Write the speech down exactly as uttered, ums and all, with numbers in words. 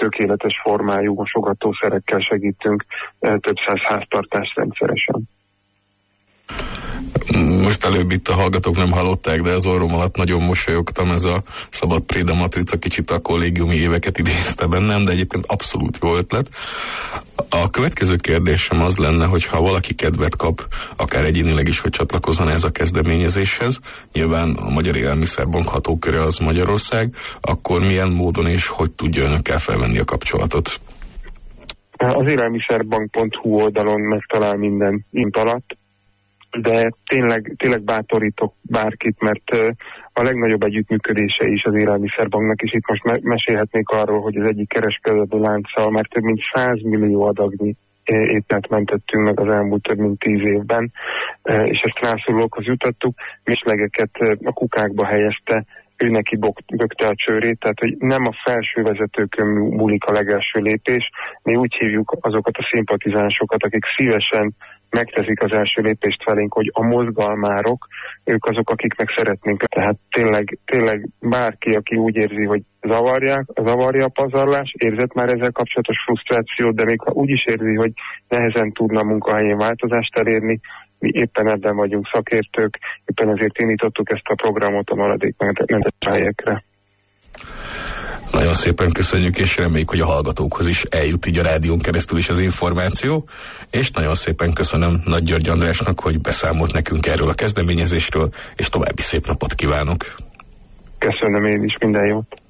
tökéletes formájú mosogatószerekkel segítünk több száz háztartást rendszeresen. Most előbb itt a hallgatók nem hallották, de az orrom alatt nagyon mosolyogtam, ez a szabad préda matrica kicsit a kollégiumi éveket idézte bennem, de egyébként abszolút jó ötlet. A következő kérdésem az lenne, hogy ha valaki kedvet kap, akár egyénileg is, hogy csatlakozzon ez a kezdeményezéshez, nyilván a Magyar Élelmiszerbank hatóköre az Magyarország, akkor milyen módon és hogy tudja önökkel felvenni a kapcsolatot? Az élelmiszerbank pont hu oldalon megtalál minden int alatt, de tényleg, tényleg bátorítok bárkit, mert a legnagyobb együttműködése is az élelmiszerbanknak, és itt most mesélhetnék arról, hogy az egyik kereskedelmi lánccal már több mint száz millió adagnyi ételt mentettünk meg az elmúlt több mint tíz évben, és ezt rászorulókhoz jutattuk, mislegeket a kukákba helyezte, ő neki bökte a csőrét, tehát hogy nem a felső vezetőkön múlik a legelső lépés, mi úgy hívjuk azokat a szimpatizánsokat, akik szívesen megteszik az első lépést felénk, hogy a mozgalmárok, ők azok, akiknek szeretnénk. Tehát tényleg, tényleg bárki, aki úgy érzi, hogy zavarják, zavarja a pazarlás, érzett már ezzel kapcsolatos frusztrációt, de még ha úgy is érzi, hogy nehezen tudna a munkahelyén változást elérni, mi éppen ebben vagyunk szakértők, éppen ezért indítottuk ezt a programot a maradékmentes helyekre. Nagyon szépen köszönjük, és reméljük, hogy a hallgatókhoz is eljut így a rádión keresztül is az információ, és nagyon szépen köszönöm Nagy György Andrásnak, hogy beszámolt nekünk erről a kezdeményezésről, és további szép napot kívánok! Köszönöm én is, minden jót!